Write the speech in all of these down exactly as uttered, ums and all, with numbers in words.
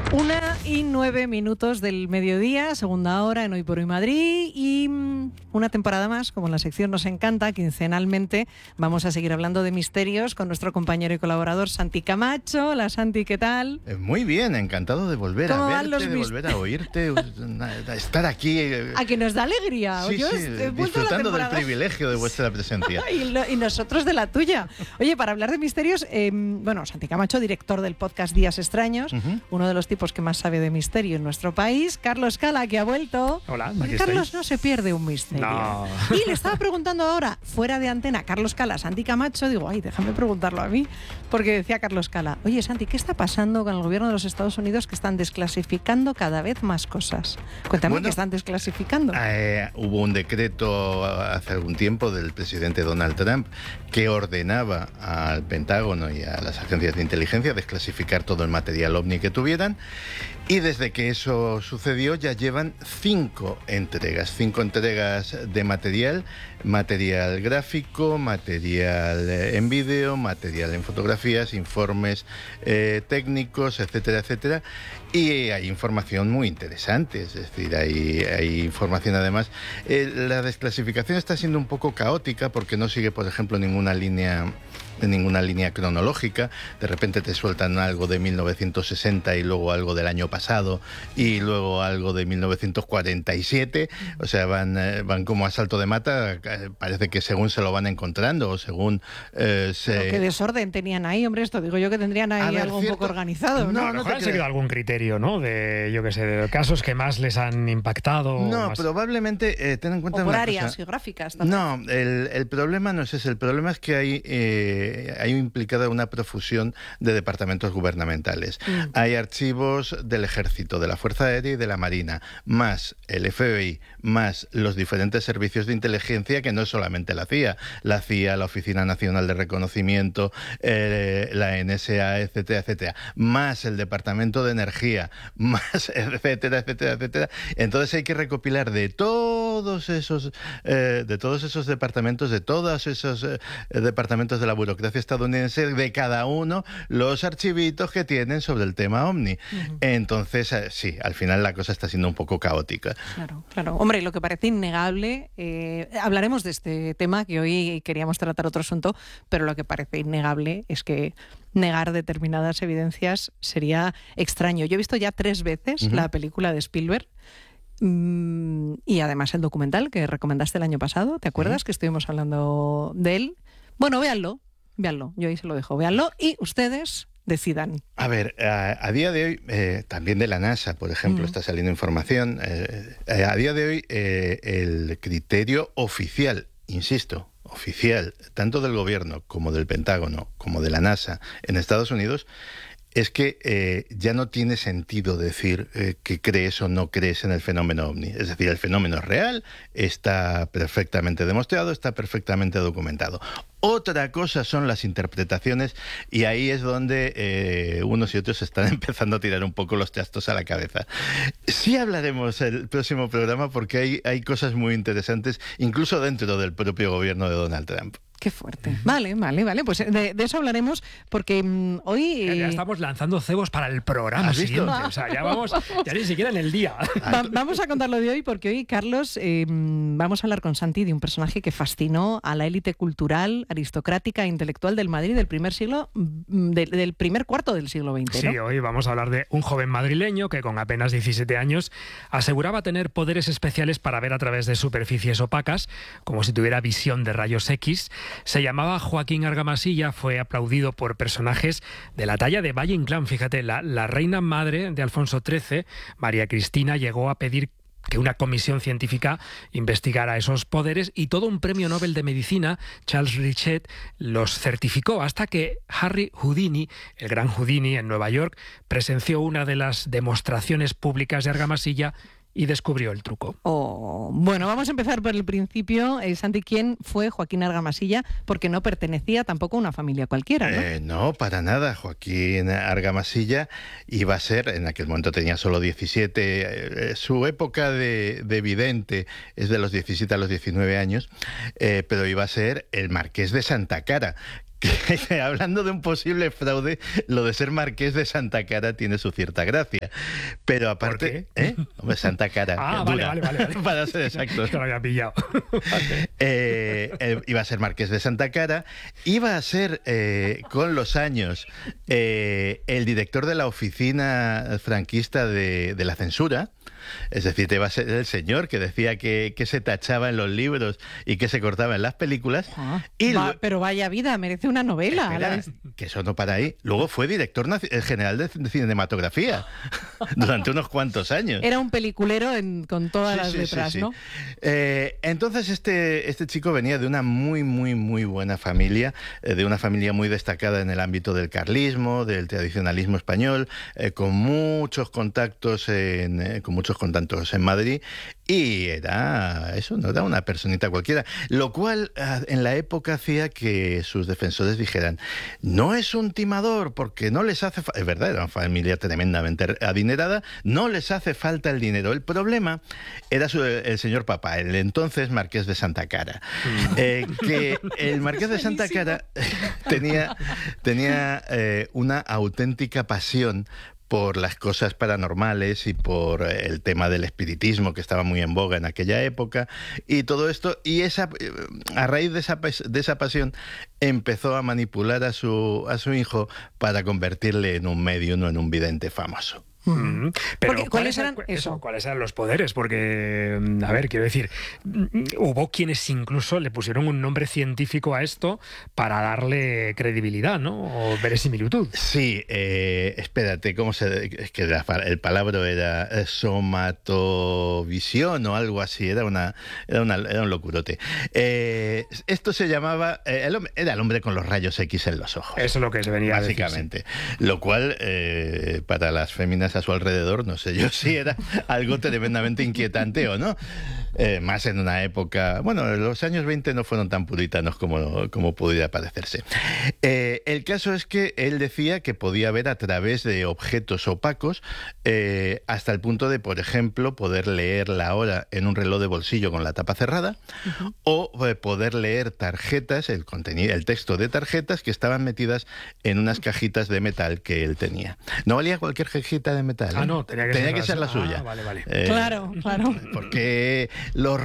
Una y nueve minutos del mediodía, segunda hora en Hoy por Hoy Madrid, y mmm, una temporada más, como la sección nos encanta, quincenalmente vamos a seguir hablando de misterios con nuestro compañero y colaborador Santi Camacho. Hola Santi, ¿qué tal? Eh, muy bien, encantado de volver a verte, los de volver a oírte, a estar aquí. Eh, a que nos da alegría. Sí, Yo sí, he disfrutando del privilegio de vuestra presencia. y, lo, y nosotros de la tuya. Oye, para hablar de misterios, eh, bueno, Santi Camacho, director del podcast Días Extraños, uh-huh. uno de los tipos que más sabe de misterio en nuestro país, Carlos Cala, que ha vuelto. Hola, aquí Carlos estoy. No se pierde un misterio. No. Y le estaba preguntando ahora, fuera de antena, Carlos Cala, Santi Camacho, digo, ay, déjame preguntarlo a mí, porque decía Carlos Cala, oye Santi, ¿qué está pasando con el gobierno de los Estados Unidos que están desclasificando cada vez más cosas? Cuéntame, bueno, ¿qué están desclasificando? Eh, hubo un decreto hace algún tiempo del presidente Donald Trump que ordenaba al Pentágono y a las agencias de inteligencia desclasificar todo el material ovni que tuvieran. Y desde que eso sucedió ya llevan cinco entregas, cinco entregas de material, material gráfico, material en vídeo, material en fotografías, informes eh, técnicos, etcétera, etcétera. Y hay información muy interesante, es decir, hay, hay información además. Eh, la desclasificación está siendo un poco caótica porque no sigue, por ejemplo, ninguna línea... de ninguna línea cronológica. De repente te sueltan algo de mil novecientos sesenta y luego algo del año pasado y luego algo de mil novecientos cuarenta y siete. O sea, van, van como a salto de mata. Parece que según se lo van encontrando o según eh, se... Pero qué desorden tenían ahí, hombre, esto digo yo que tendrían ahí ver, algo cierto... un poco organizado. No, no, no te han seguido algún criterio, ¿no? De, yo qué sé, de casos que más les han impactado. No, más... probablemente, eh, ten en cuenta o por una áreas cosa. geográficas también. No, el, el problema no es ese. El problema es que hay... Eh, hay implicada una profusión de departamentos gubernamentales. Mm. Hay archivos del Ejército, de la Fuerza Aérea y de la Marina, más el F B I, más los diferentes servicios de inteligencia, que no es solamente la C I A, la C I A, la Oficina Nacional de Reconocimiento, eh, la N S A, etcétera, etcétera, más el Departamento de Energía, más etcétera, etcétera, etcétera. Entonces hay que recopilar de todos esos, eh, de todos esos departamentos, de todos esos eh, departamentos de la burocracia estadounidense, de cada uno los archivitos que tienen sobre el tema ovni. Uh-huh. Entonces, eh, sí, al final la cosa está siendo un poco caótica. Claro, claro. Hombre, lo que parece innegable, eh, hablaremos de este tema, que hoy queríamos tratar otro asunto, pero lo que parece innegable es que negar determinadas evidencias sería extraño. Yo he visto ya tres veces uh-huh. la película de Spielberg, mmm, y además el documental que recomendaste el año pasado, ¿te acuerdas? Uh-huh. Que estuvimos hablando de él. Bueno, véanlo. Véanlo, yo ahí se lo dejo, véanlo y ustedes decidan. A ver, a, a día de hoy, eh, también de la NASA, por ejemplo, mm. está saliendo información. Eh, eh, a día de hoy, eh, el criterio oficial, insisto, oficial, tanto del gobierno como del Pentágono, como de la NASA en Estados Unidos, es que eh, ya no tiene sentido decir eh, que crees o no crees en el fenómeno ovni. Es decir, el fenómeno es real, está perfectamente demostrado, está perfectamente documentado. Otra cosa son las interpretaciones y ahí es donde eh, unos y otros están empezando a tirar un poco los trastos a la cabeza. Sí hablaremos el próximo programa porque hay, hay cosas muy interesantes, incluso dentro del propio gobierno de Donald Trump. Qué fuerte. Vale, vale, vale. Pues de, de eso hablaremos porque um, hoy... Ya, ya estamos lanzando cebos para el programa siguiente. O sea, ya vamos, ya ni siquiera en el día. Va, vamos a contar lo de hoy porque hoy, Carlos, eh, vamos a hablar con Santi de un personaje que fascinó a la élite cultural, aristocrática e intelectual del Madrid del primer siglo, de, del primer cuarto del siglo veinte, ¿no? Sí, hoy vamos a hablar de un joven madrileño que con apenas diecisiete años aseguraba tener poderes especiales para ver a través de superficies opacas, como si tuviera visión de rayos X. Se llamaba Joaquín Argamasilla, fue aplaudido por personajes de la talla de Valle Inclán. Fíjate, la, la reina madre de Alfonso trece, María Cristina, llegó a pedir que una comisión científica investigara esos poderes y todo un premio Nobel de Medicina, Charles Richet, los certificó hasta que Harry Houdini, el gran Houdini en Nueva York, presenció una de las demostraciones públicas de Argamasilla y descubrió el truco. Oh, bueno, vamos a empezar por el principio. Eh, Santi, ¿quién fue Joaquín Argamasilla? Porque no pertenecía tampoco a una familia cualquiera, ¿no? Eh, no, para nada. Joaquín Argamasilla iba a ser, en aquel momento tenía solo diecisiete, eh, su época de, de vidente es de los diecisiete a los diecinueve años, eh, pero iba a ser el marqués de Santa Cara, que, hablando de un posible fraude, lo de ser marqués de Santa Cara tiene su cierta gracia. Pero aparte, ¿eh? Hombre, Santa Cara. Ah, vale, vale, vale, vale. Para ser exactos. Te lo había pillado. Vale. eh, eh, iba a ser marqués de Santa Cara, iba a ser, eh, con los años, eh, el director de la oficina franquista de, de la censura. Es decir, te iba a ser el señor que decía que, que se tachaba en los libros y que se cortaba en las películas. Ah, y va, lo... Pero vaya vida, merece una novela. Espera, a la vez. que eso no para ahí. Luego fue director general de cinematografía durante unos cuantos años. Era un peliculero en, con todas sí, las sí, letras, sí, sí. ¿no? Eh, entonces este, este chico venía de una muy, muy, muy buena familia, eh, de una familia muy destacada en el ámbito del carlismo, del tradicionalismo español, eh, con muchos contactos en, eh, con muchos contactos en Madrid, y era eso, no era una personita cualquiera, lo cual en la época hacía que sus defensores dijeran, no es un timador porque no les hace falta, es verdad, era una familia tremendamente adinerada, no les hace falta el dinero, el problema era su, el señor papá, el entonces marqués de Santa Cara, eh, que el marqués de Santa Cara tenía, tenía eh, una auténtica pasión por las cosas paranormales y por el tema del espiritismo que estaba muy en boga en aquella época y todo esto, y esa a raíz de esa, de esa pasión empezó a manipular a su, a su hijo para convertirle en un medium o en un vidente famoso. Mm. Pero Porque, ¿cuáles eran eso? eso? ¿Cuáles eran los poderes? Porque, a ver, quiero decir, hubo quienes incluso le pusieron un nombre científico a esto para darle credibilidad, ¿no? O verosimilitud. Sí, eh, espérate, ¿cómo se...? Es que la, el palabra era somatovisión o algo así, era una era, una, era un locurote. Eh, esto se llamaba... Eh, el hombre, era el hombre con los rayos X en los ojos. Eso es lo que se venía básicamente. A decir, sí. Lo cual, eh, para las féminas a su alrededor, no sé yo si era algo tremendamente inquietante o no. Eh, más en una época... Bueno, los años veinte no fueron tan puritanos como, como pudiera parecerse. Eh, el caso es que él decía que podía ver a través de objetos opacos eh, hasta el punto de, por ejemplo, poder leer la hora en un reloj de bolsillo con la tapa cerrada, uh-huh. o eh, poder leer tarjetas, el contenido, el texto de tarjetas que estaban metidas en unas cajitas de metal que él tenía. No valía cualquier cajita de metal. Ah, no, tenía que, tenía ser, que ser la ah, suya. Vale, vale. Eh, claro, claro. Porque los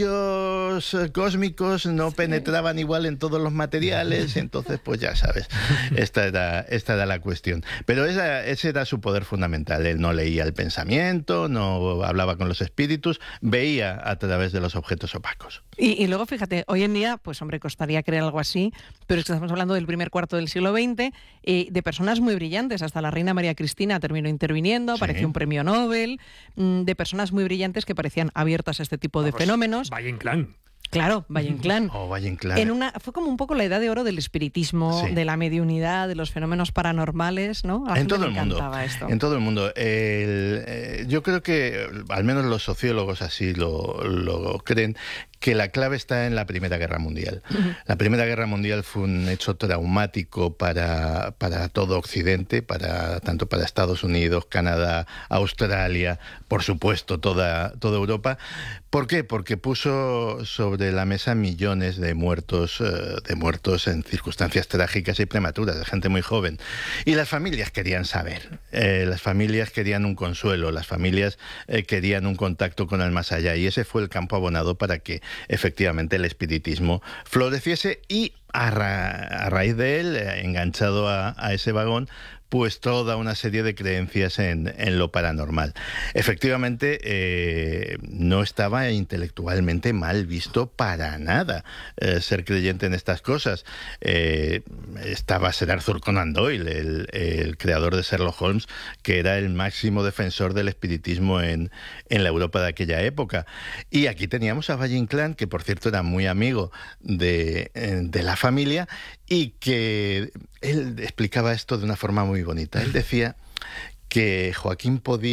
rayos cósmicos no sí. penetraban igual en todos los materiales, entonces pues ya sabes, esta era, esta era la cuestión. Pero esa, ese era su poder fundamental. Él no leía el pensamiento, no hablaba con los espíritus, veía a través de los objetos opacos. Y, y luego, fíjate, hoy en día, pues hombre, costaría creer algo así, pero es que estamos hablando del primer cuarto del siglo veinte, eh, de personas muy brillantes, hasta la reina María Cristina terminó interviniendo, apareció sí. un premio Nobel, de personas muy brillantes que parecían abiertas a este tipo de pues, fenómenos. Valle Inclán. Claro, Valle Inclán. Oh, Valle Inclán. En una, fue como un poco la edad de oro del espiritismo, sí. de la mediunidad, de los fenómenos paranormales, ¿no? A en todo el mundo. Esto. En todo el mundo. El, eh, yo creo que, al menos los sociólogos así lo, lo creen, que la clave está en la Primera Guerra Mundial. Uh-huh. La Primera Guerra Mundial fue un hecho traumático para, para todo Occidente, para, tanto para Estados Unidos, Canadá, Australia, por supuesto toda, toda Europa. ¿Por qué? Porque puso sobre la mesa millones de muertos, eh, de muertos en circunstancias trágicas y prematuras, de gente muy joven. Y las familias querían saber, eh, las familias querían un consuelo, las familias eh, querían un contacto con el más allá. Y ese fue el campo abonado para que efectivamente el espiritismo floreciese y a, ra a raíz de él, enganchado a, a ese vagón, pues toda una serie de creencias en, en lo paranormal. Efectivamente, eh, no estaba intelectualmente mal visto para nada eh, ser creyente en estas cosas. Eh, estaba Sir Arthur Conan Doyle, el, el creador de Sherlock Holmes, que era el máximo defensor del espiritismo en, en la Europa de aquella época. Y aquí teníamos a Valle Inclán, que por cierto era muy amigo de, de la familia, y que él explicaba esto de una forma muy bonita. Él decía que Joaquín podía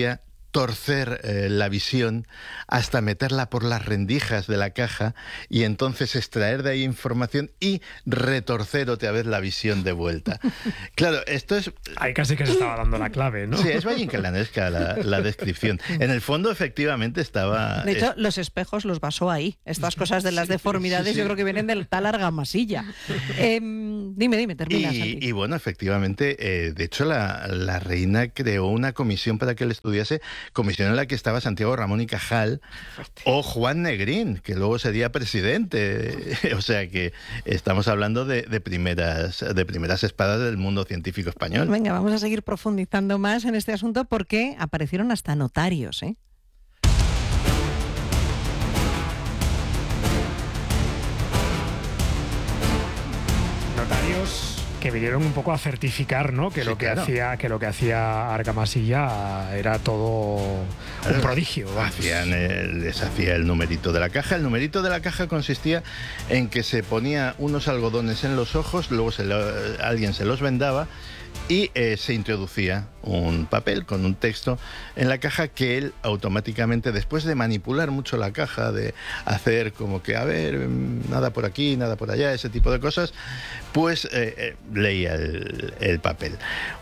torcer eh, la visión hasta meterla por las rendijas de la caja y entonces extraer de ahí información y retorcer otra vez la visión de vuelta. Claro, esto es... Ahí casi que se estaba dando la clave, ¿no? Sí, es vallincalanesca la, la descripción. En el fondo, efectivamente, estaba... De hecho, es... los espejos los basó ahí. Estas cosas de las deformidades sí, sí. yo creo que vienen de tal argamasilla. Eh, dime, dime, termina, y, y bueno, efectivamente, eh, de hecho, la, la reina creó una comisión para que él estudiase, comisión en la que estaba Santiago Ramón y Cajal o Juan Negrín, que luego sería presidente. O sea que estamos hablando de, de, primeras, de primeras espadas del mundo científico español. Venga, vamos a seguir profundizando más en este asunto porque aparecieron hasta notarios, ¿eh? Notarios que vinieron un poco a certificar, ¿no? Que, sí, lo que, claro. hacía, que lo que hacía Argamasilla era todo un prodigio. Hacían el, les hacía el numerito de la caja. El numerito de la caja consistía en que se ponía unos algodones en los ojos, luego se lo, alguien se los vendaba y eh, se introducía un papel con un texto en la caja que él automáticamente, después de manipular mucho la caja, de hacer como que, a ver, nada por aquí, nada por allá, ese tipo de cosas, pues eh, eh, leía el, el papel.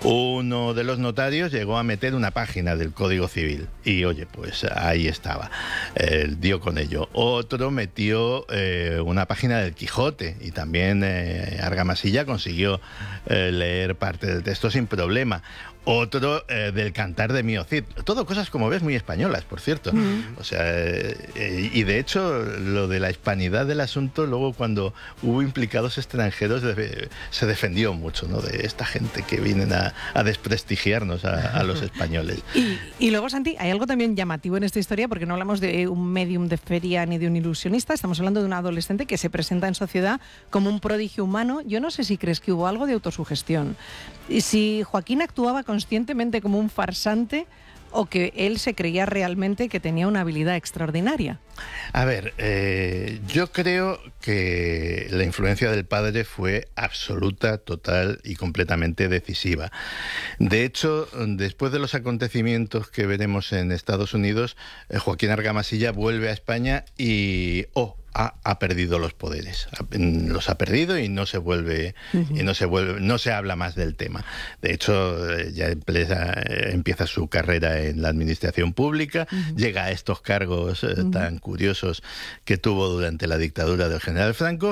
Uno de los notarios llegó a meter una página del Código Civil y, oye, pues ahí estaba, eh, dio con ello. Otro metió eh, una página del Quijote y también eh, Argamasilla consiguió eh, leer parte del texto sin problema. Otro eh, del Cantar de Mío Cid. Todo cosas, como ves, muy españolas, por cierto. Mm. O sea, eh, y de hecho, lo de la hispanidad del asunto, luego cuando hubo implicados extranjeros, de, se defendió mucho, ¿no? De esta gente que vienen a, a desprestigiarnos a, a los españoles. Y, y luego, Santi, hay algo también llamativo en esta historia, porque no hablamos de un medium de feria ni de un ilusionista, estamos hablando de un adolescente que se presenta en sociedad como un prodigio humano. Yo no sé si crees que hubo algo de autosugestión. Y si Joaquín actuaba conscientemente como un farsante o que él se creía realmente que tenía una habilidad extraordinaria. A ver, eh, yo creo que la influencia del padre fue absoluta, total y completamente decisiva. De hecho, después de los acontecimientos que veremos en Estados Unidos, eh, Joaquín Argamasilla vuelve a España y... Oh, Ha, ha perdido los poderes, los ha perdido y no se vuelve, uh-huh. y no se vuelve, no se habla más del tema. De hecho, ya empieza, empieza su carrera en la administración pública, uh-huh. llega a estos cargos eh, uh-huh. tan curiosos que tuvo durante la dictadura del general Franco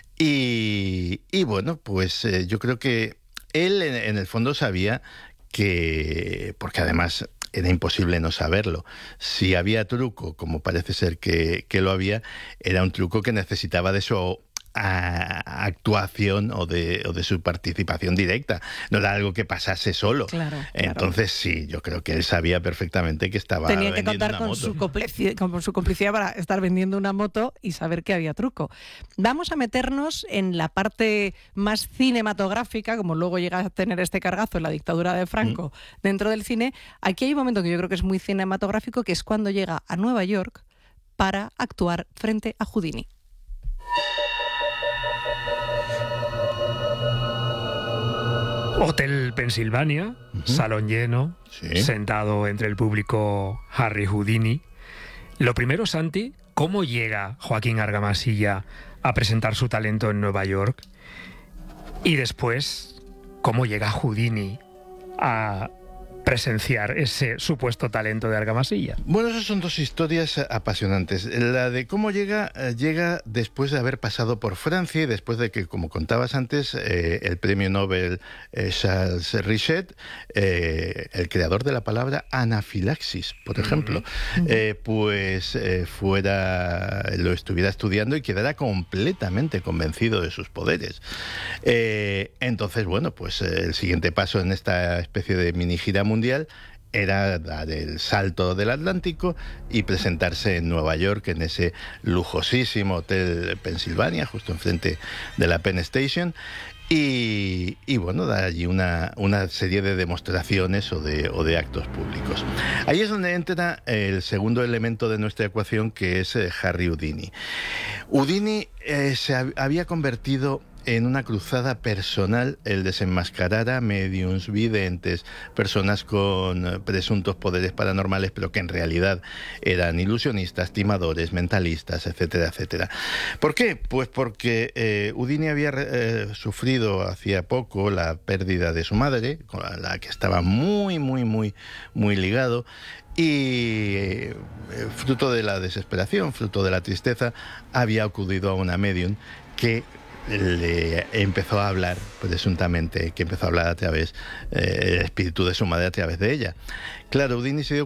y, y bueno, pues eh, yo creo que él en, en el fondo sabía que, porque además era imposible no saberlo. Si había truco, como parece ser que, que lo había, era un truco que necesitaba de su a, actuación o de, o de su participación directa. No era algo que pasase solo. Claro, Entonces claro. sí, yo creo que él sabía perfectamente que estaba Tenía que vendiendo contar una con moto. su, complicidad, con su complicidad para estar vendiendo una moto y saber que había truco. Vamos a meternos en la parte más cinematográfica, como luego llega a tener este cargazo en la dictadura de Franco mm. dentro del cine. Aquí hay un momento que yo creo que es muy cinematográfico, que es cuando llega a Nueva York para actuar frente a Houdini. Hotel Pensilvania, uh-huh. salón lleno, sí. sentado entre el público Harry Houdini. Lo primero, Santi, ¿cómo llega Joaquín Argamasilla a presentar su talento en Nueva York? Y después, ¿cómo llega Houdini a presenciar ese supuesto talento de Argamasilla? Bueno, esas son dos historias apasionantes. La de cómo llega, llega después de haber pasado por Francia y después de que, como contabas antes, eh, el premio Nobel eh, Charles Richet, eh, el creador de la palabra anafilaxis, por ejemplo, uh-huh. eh, pues eh, fuera, lo estuviera estudiando y quedara completamente convencido de sus poderes. Eh, entonces, bueno, pues eh, el siguiente paso en esta especie de mini gira mundial mundial era dar el salto del Atlántico y presentarse en Nueva York en ese lujosísimo Hotel Pensilvania, justo enfrente de la Penn Station, y, y bueno, dar allí una, una serie de demostraciones o de, o de actos públicos. Ahí es donde entra el segundo elemento de nuestra ecuación, que es eh, Harry Houdini. Houdini eh, se había convertido en una cruzada personal el desenmascarar a médiums, videntes, personas con presuntos poderes paranormales, pero que en realidad eran ilusionistas, timadores, mentalistas, etcétera, etcétera. ¿Por qué? Pues porque eh, Houdini había eh, sufrido hacía poco la pérdida de su madre, con la, la que estaba muy, muy, muy, muy ligado, y eh, fruto de la desesperación, fruto de la tristeza, había acudido a una medium que le empezó a hablar, presuntamente, que empezó a hablar a través, eh, el espíritu de su madre a través de ella. Claro, Houdini se dio